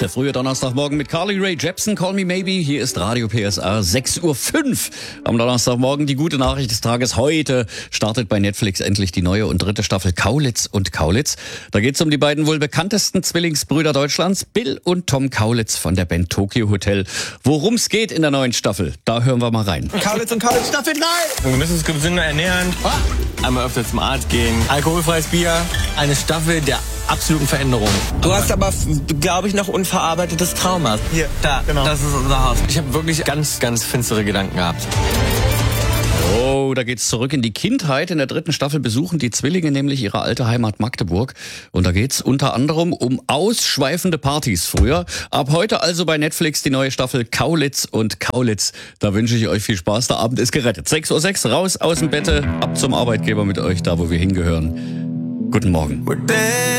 Der frühe Donnerstagmorgen mit Carly Rae Jepsen, Call Me Maybe. Hier ist Radio PSR 6.05 Uhr am Donnerstagmorgen. Die gute Nachricht des Tages. Heute startet bei Netflix endlich die neue und dritte Staffel Kaulitz und Kaulitz. Da geht es um die beiden wohl bekanntesten Zwillingsbrüder Deutschlands, Bill und Tom Kaulitz von der Band Tokyo Hotel. Worum es geht in der neuen Staffel, da hören wir mal rein. Kaulitz und Kaulitz Staffel 9! Wir müssen uns gesünder ernähren, einmal öfter zum Arzt gehen, alkoholfreies Bier, eine Staffel der absoluten Veränderung. Du hast aber, glaube ich, noch unverarbeitetes Trauma. Hier, da, genau. Das ist unser Haus. Ich habe wirklich ganz, ganz finstere Gedanken gehabt. Oh, da geht's zurück in die Kindheit. In der dritten Staffel besuchen die Zwillinge nämlich ihre alte Heimat Magdeburg. Und da geht's unter anderem um ausschweifende Partys früher. Ab heute also bei Netflix die neue Staffel Kaulitz und Kaulitz. Da wünsche ich euch viel Spaß. Der Abend ist gerettet. 6.06 Uhr, raus aus dem Bette, ab zum Arbeitgeber mit euch, da wo wir hingehören. Guten Morgen.